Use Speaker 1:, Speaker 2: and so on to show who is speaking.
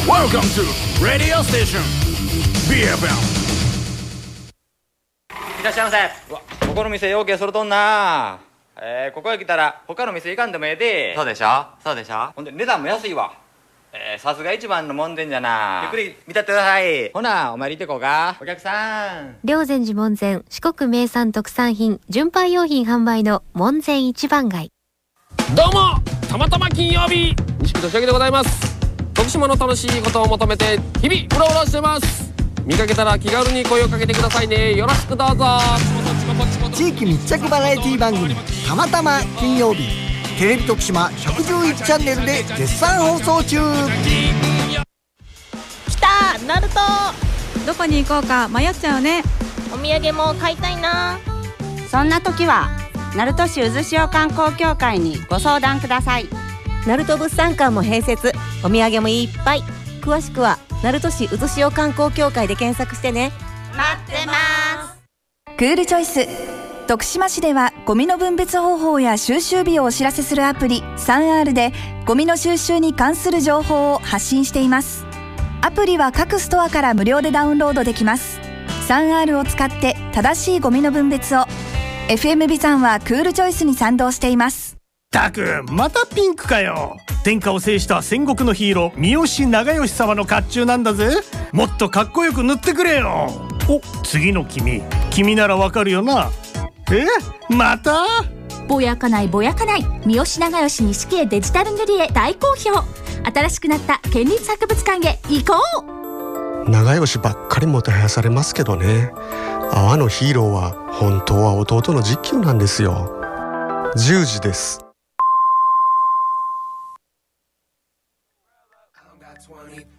Speaker 1: Welcome to Radio Station BFM。
Speaker 2: いらっしゃいませ。うわ、ここの店要件それとんな。ここへ来たら他の店行かんでもええで。そうでしょ、そうでしょ。ほんで値段も安いわ。さすが一番の門店じゃな。ゆっくり見たってください。ほなお参り行ってこうか。お客さん。
Speaker 3: 霊山寺門前、四国名産特産品純牌用品販売の門前一番街。
Speaker 4: どうも、たまたま金曜日、西木俊明でございます。徳島の楽しいことを求めて日々うろうろしてます。見かけたら気軽に声をかけてくださいね。よろしくどうぞ。
Speaker 5: 地域密着バラエティ番組たまたま金曜日、テレビ徳島111チャンネルで絶賛放送中。
Speaker 6: 来たナルト。
Speaker 7: どこに行こうか迷っちゃうね。
Speaker 6: お土産も買いたいな。
Speaker 8: そんな時は鳴門市うずしお観光協会にご相談ください。
Speaker 6: 鳴門物産館も併設、お土産もいっぱい。詳しくは鳴門市うずしお観光協会で検索してね。
Speaker 8: 待ってます。
Speaker 9: クールチョイス。徳島市ではゴミの分別方法や収集日をお知らせするアプリ 3R でゴミの収集に関する情報を発信しています。アプリは各ストアから無料でダウンロードできます。 3R を使って正しいゴミの分別を。 FM ビザンはクールチョイスに賛同しています。
Speaker 10: たくまたピンクかよ。天下を制した戦国のヒーロー三好長慶様の甲冑なんだぜ。もっとかっこよく塗ってくれよ。お、次の君ならわかるよな。また
Speaker 11: ぼやかないぼやかない。三好長慶錦絵デジタル塗り絵大好評。新しくなった県立博物館へ行こ
Speaker 12: う。長慶ばっかりもてはやされますけどね。阿波のヒーローは本当は弟の実級なんですよ。10時です。